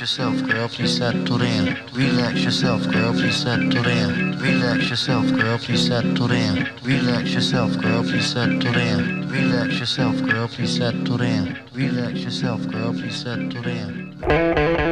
yourself, girl, please settle in. Relax yourself, girl, please settle in. Relax yourself, girl, please settle in. Relax yourself, girl, please settle in. Relax yourself, girl, please settle in. Relax yourself, girl, please settle in.